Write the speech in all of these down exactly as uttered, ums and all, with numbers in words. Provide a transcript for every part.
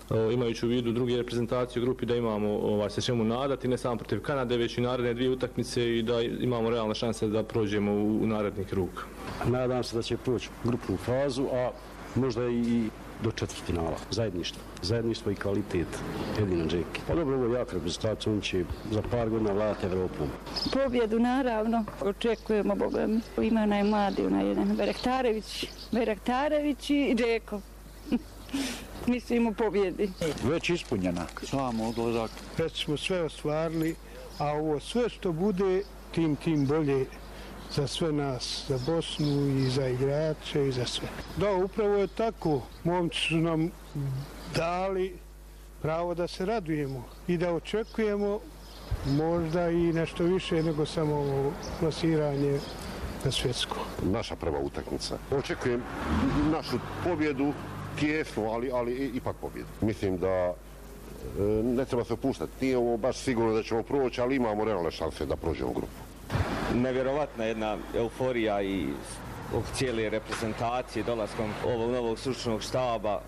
imajući u vidu druge reprezentacije u grupi da imamo ovaj, se čemu nadati, ne samo protiv Kanade, već i naredne dvije utakmice i da imamo realne šanse da prođemo u, u naredni krug. Nadam se da će proći grupnu fazu, a možda i do četvrtfinala. Zajedništvo. Zajedništvo i kvalitet. Jedina Džeki. Pa dobro, ovo je jak reprezentacija, on će za par godina vladati Evropom. Pobjedu, naravno. Očekujemo, Boga mi. Ima onaj mladi, onaj jedan Berektarević, Berektarević i Džeko. Mislim u pobjedi. Već ispunjena. Samo odlazak. Već smo sve ostvarili, a ovo sve što bude, tim, tim bolje za sve nas, za Bosnu i za igrače i za sve. Da, upravo je tako. Momci su nam dali pravo da se radujemo i da očekujemo možda i nešto više nego samo ovo plasiranje na svjetsko. Naša prva utakmica. Očekujem našu pobjedu, tjesnu, ali, ali ipak pobjedu. Mislim da e, ne treba se opuštati. Nije ovo baš sigurno da ćemo proći, ali imamo realne šanse da prođemo grupu. Nevjerovatna jedna euforija i cijele reprezentacije dolaskom ovog novog stručnog štaba.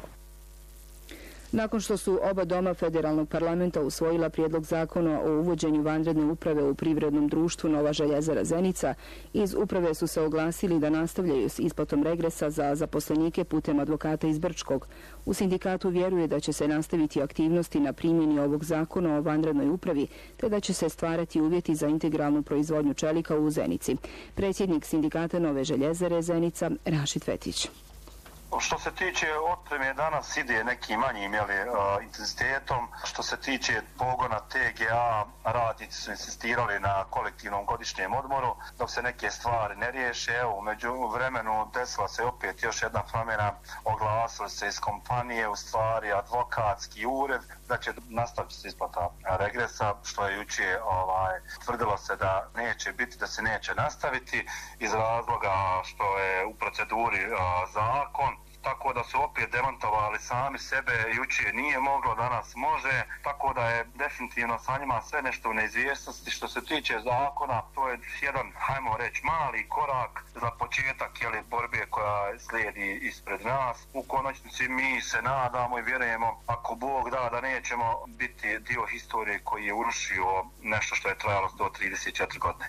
Nakon što su oba doma federalnog parlamenta usvojila prijedlog zakona o uvođenju vanredne uprave u privrednom društvu Nova željezara Zenica, iz uprave su se oglasili da nastavljaju s isplatom regresa za zaposlenike putem advokata iz Brčkog. U sindikatu vjeruje da će se nastaviti aktivnosti na primjeni ovog zakona o vanrednoj upravi, te da će se stvarati uvjeti za integralnu proizvodnju čelika u Zenici. Predsjednik sindikata Nove željezare Zenica, Rašid Fetić. Što se tiče otpreme, danas ide nekim manjim jeli, uh, intenzitetom. Što se tiče pogona T G A, radnici su insistirali na kolektivnom godišnjem odmoru dok se neke stvari ne riješe. Evo, među vremenu desila se opet još jedna promjena, oglasili se iz kompanije, u stvari advokatski ured, da će nastaviti se isplata regresa, što je juče ovaj, tvrdilo se da neće biti, da se neće nastaviti iz razloga što je u proceduri uh, zakon. Tako da su opet demantovali sami sebe, jučer nije moglo, danas može, tako da je definitivno sa njima sve nešto u neizvjesnosti. Što se tiče zakona, to je jedan, hajmo reći, mali korak za početak jeli, borbe koja slijedi ispred nas. U konačnici mi se nadamo i vjerujemo, ako Bog da, da nećemo biti dio historije koji je urušio nešto što je trajalo sto trideset četiri godine.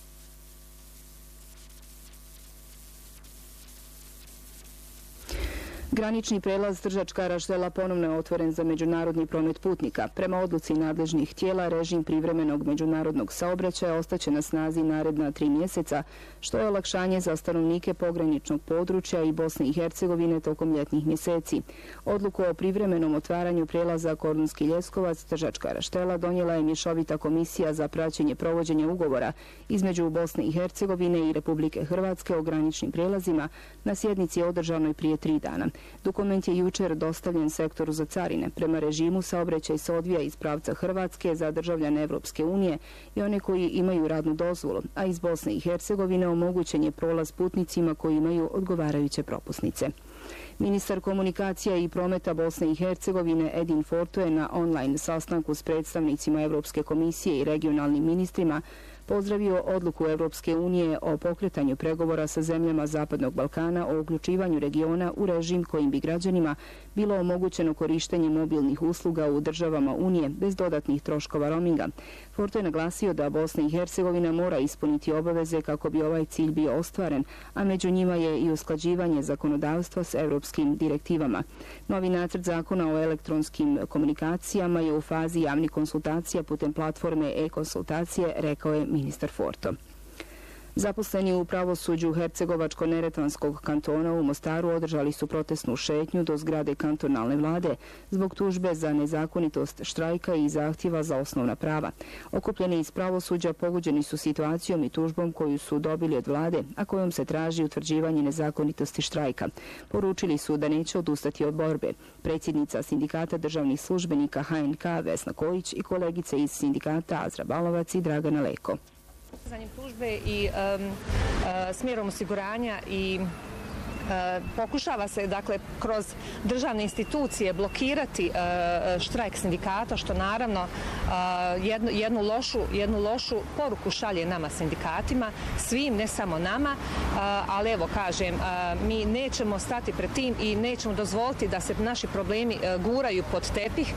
Granični prelaz Tržačka-Raštela ponovno je otvoren za međunarodni promet putnika. Prema odluci nadležnih tijela, režim privremenog međunarodnog saobraćaja ostaće na snazi naredna tri mjeseca, što je olakšanje za stanovnike pograničnog područja i Bosne i Hercegovine tokom ljetnih mjeseci. Odluku o privremenom otvaranju prelaza Kordunski Ljeskovac Tržačka-Raštela donijela je mješovita komisija za praćenje provođenja ugovora između Bosne i Hercegovine i Republike Hrvatske o graničnim prelazima na sjednici održanoj prije tri dana. Dokument je jučer dostavljen sektoru za carine. Prema režimu saobraćaj se odvija iz pravca Hrvatske za državljane Evropske unije i one koji imaju radnu dozvolu, a iz Bosne i Hercegovine omogućen je prolaz putnicima koji imaju odgovarajuće propusnice. Ministar komunikacija i prometa Bosne i Hercegovine Edin Forto je na online sastanku s predstavnicima Evropske komisije i regionalnim ministrima pozdravio odluku Evropske unije o pokretanju pregovora sa zemljama Zapadnog Balkana o uključivanju regiona u režim kojim bi građanima bilo omogućeno korištenje mobilnih usluga u državama Unije bez dodatnih troškova roaminga. Forto je naglasio da Bosna i Hercegovina mora ispuniti obaveze kako bi ovaj cilj bio ostvaren, a među njima je i usklađivanje zakonodavstva s evropskim direktivama. Novi nacrt zakona o elektronskim komunikacijama je u fazi javnih konsultacija putem platforme e-konsultacije, rekao je ministar Forto. Zaposleni u pravosuđu Hercegovačko-Neretvanskog kantona u Mostaru održali su protestnu šetnju do zgrade kantonalne vlade zbog tužbe za nezakonitost štrajka i zahtjeva za osnovna prava. Okupljeni iz pravosuđa pogođeni su situacijom i tužbom koju su dobili od vlade, a kojom se traži utvrđivanje nezakonitosti štrajka. Poručili su da neće odustati od borbe. Predsjednica sindikata državnih službenika H N K Vesna Kojić i kolegice iz sindikata Azra Balovac i Dragana Leko. Za njim tužbe i um, uh, smjerom osiguranja i Pokušava se dakle kroz državne institucije blokirati štrajk sindikata, što naravno jednu, jednu, lošu, jednu lošu poruku šalje nama sindikatima, svim, ne samo nama, ali evo kažem, mi nećemo stati pred tim i nećemo dozvoliti da se naši problemi guraju pod tepih.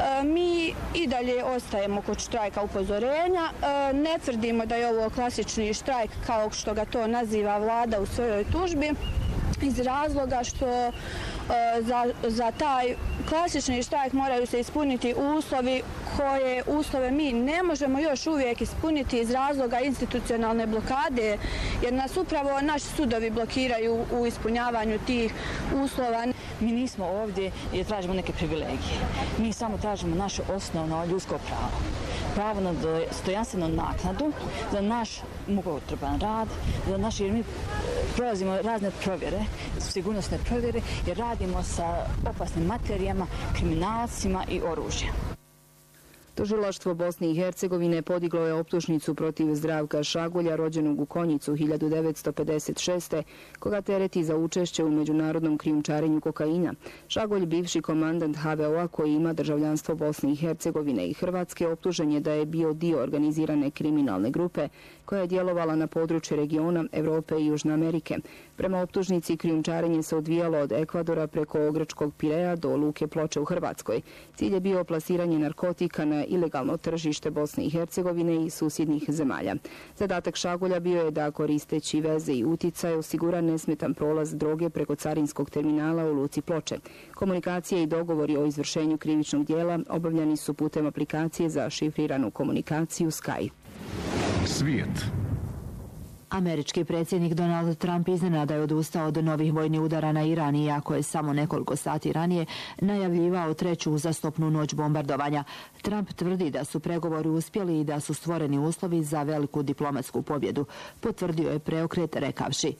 Mi i dalje ostajemo kod štrajka upozorenja. Ne tvrdimo da je ovo klasični štrajk kao što ga to naziva vlada u svojoj tužbi, iz razloga što za, za taj klasični štrajk moraju se ispuniti uslovi koje uslove mi ne možemo još uvijek ispuniti iz razloga institucionalne blokade, jer nas upravo naši sudovi blokiraju u ispunjavanju tih uslova. Mi nismo ovdje jer tražimo neke privilegije. Mi samo tražimo naše osnovno ljudsko pravo. Pravo na dostojanstvenu naknadu za naš mukotrpan rad, za naš, jer mi prolazimo razne provjere, sigurnosne provjere, jer radimo sa opasnim materijama, kriminalcima i oružjem. Tužilaštvo Bosne i Hercegovine podiglo je optužnicu protiv Zdravka Šagulja, rođenog u Konjicu hiljadu devetsto pedeset šeste. koga tereti za učešće u međunarodnom krijumčarenju kokaina. Šagulj, bivši komandant ha ve o-a koji ima državljanstvo Bosne i Hercegovine i Hrvatske, optužen je da je bio dio organizirane kriminalne grupe koja je djelovala na području regiona Evrope i Južne Amerike. Prema optužnici, krijumčarenje se odvijalo od Ekvadora preko Ogračkog Pireja do Luke Ploče u Hrvatskoj. Cilj je bio plasiranje narkotika na ilegalno tržište Bosne i Hercegovine i susjednih zemalja. Zadatak Šagulja bio je da, koristeći veze i uticaj, osigura nesmetan prolaz droge preko carinskog terminala u Luci Ploče. Komunikacije i dogovori o izvršenju krivičnog dijela obavljani su putem aplikacije za šifriranu komunikaciju Skype. Svijet. Američki predsjednik Donald Trump iznenada je odustao od novih vojnih udara na Iran, iako je samo nekoliko sati ranije najavljivao treću uzastopnu noć bombardovanja. Trump tvrdi da su pregovori uspjeli i da su stvoreni uslovi za veliku diplomatsku pobjedu. Potvrdio je preokret rekavši: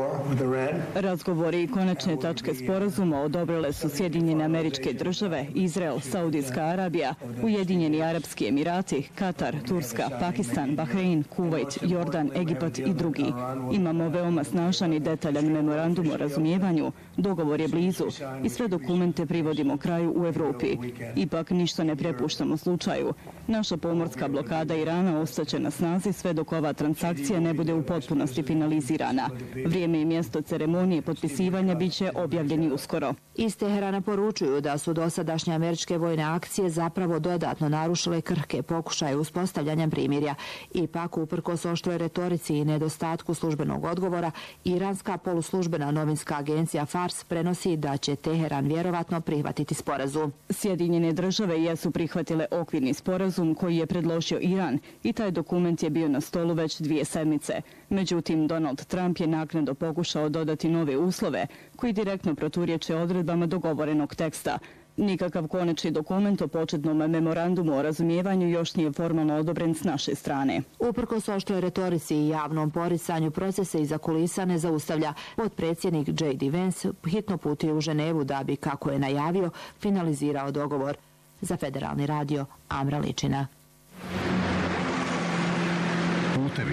Razgovori i konačne tačke sporazuma odobrile su Sjedinjene Američke Države, Izrael, Saudijska Arabija, Ujedinjeni Arapski Emirati, Katar, Turska, Pakistan, Bahrein, Kuvajt, Jordan, Egipat i drugi. Imamo veoma snažan i detaljan memorandum o razumijevanju. Dogovor je blizu i sve dokumente privodimo kraju u Evropi. Ipak ništa ne prepuštamo slučaju. Naša pomorska blokada Irana ostaće na snazi sve dok ova transakcija ne bude u potpunosti finalizirana. Vrijeme i mjesto ceremonije potpisivanja bit će objavljeni uskoro. Iz Teherana poručuju da su dosadašnje američke vojne akcije zapravo dodatno narušile krhke pokušaje uspostavljanja primirja. Ipak, uprkos oštroj retorici i nedostatku službenog odgovora, iranska poluslužbena novinska agencija Fars prenosi da će Teheran vjerovatno prihvatiti sporazum. Sjedinjene države jesu prihvatile okvirni sporazum koji je predložio Iran i taj dokument je bio na stolu već dvije sedmice. Međutim, Donald Trump je naknadno pokušao dodati nove uslove koji direktno proturječe odredbama dogovorenog teksta. Nikakav konačni dokument o početnom memorandumu o razumijevanju još nije formalno odobren s naše strane. Uprkos oštroj retorici i javnom poricanju, procese iza kulisa ne zaustavlja. Potpredsjednik J D Vance hitno putuje u Ženevu da bi, kako je najavio, finalizirao dogovor. Za Federalni radio, Amra Ličina. Putevi.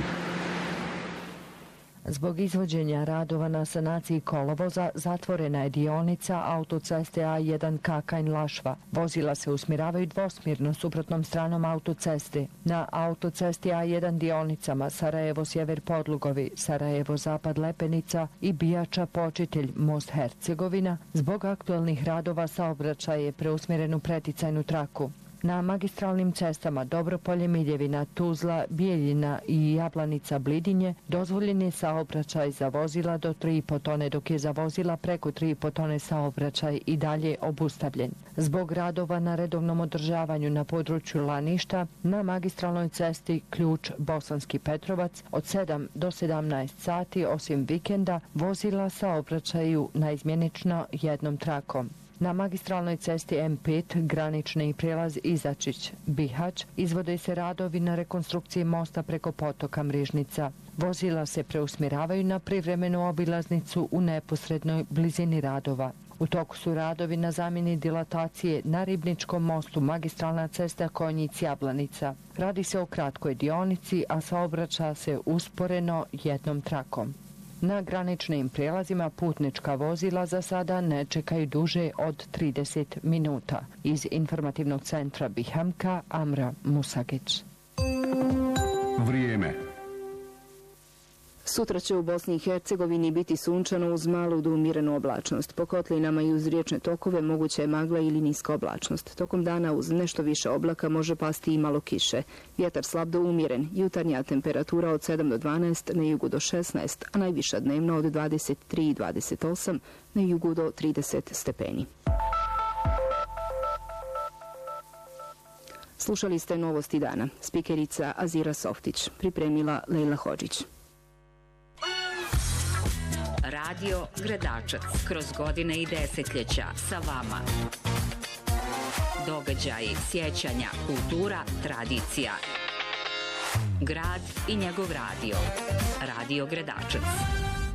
Zbog izvođenja radova na sanaciji kolovoza zatvorena je dionica autoceste A jedan Kakajn-Lašva. Vozila se usmjeravaju dvosmjerno suprotnom stranom autoceste. Na autocesti A jedan dionicama Sarajevo-Sjever Podlugovi, Sarajevo-Zapad Lepenica i Bijača Počitelj Most Hercegovina, zbog aktualnih radova saobraćaj je preusmjeren u preticajnu traku. Na magistralnim cestama Dobropolje, Miljevina, Tuzla, Bijeljina i Jablanica Blidinje dozvoljen je saobraćaj za vozila do tri i po tone, dok je za vozila preko tri i po tone saobraćaj i dalje obustavljen. Zbog radova na redovnom održavanju na području Laništa, na magistralnoj cesti Ključ Bosanski Petrovac od sedam do sedamnaest sati, osim vikenda, vozila saobraćaju naizmjenično jednom trakom. Na magistralnoj cesti M pet, granični prijelaz Izačić, Bihać, izvode se radovi na rekonstrukciji mosta preko potoka Mrižnica. Vozila se preusmjeravaju na privremenu obilaznicu u neposrednoj blizini radova. U toku su radovi na zamjeni dilatacije na Ribničkom mostu magistralna cesta Konjic-Jablanica. Radi se o kratkoj dionici, a saobraća se usporeno jednom trakom. Na graničnim prijelazima putnička vozila za sada ne čekaju duže od trideset minuta. Iz informativnog centra Bihamka, Amra Musagić. Vrijeme. Sutra će u Bosni i Hercegovini biti sunčano uz malu do umjerenu oblačnost. Po kotlinama i uz riječne tokove moguća je magla ili niska oblačnost. Tokom dana uz nešto više oblaka može pasti i malo kiše. Vjetar slab do umjeren. Jutarnja temperatura od sedam do dvanaest, na jugu do šesnaest, a najviša dnevna od dvadeset tri i dvadeset osam, na jugu do trideset stepeni. Slušali ste novosti dana. Spikerica Azira Softić. Pripremila Lejla Hodžić. Radio Gredačac. Kroz godine i desetljeća sa vama. Događaji, sjećanja, kultura, tradicija. Grad i njegov radio. Radio Gredačac.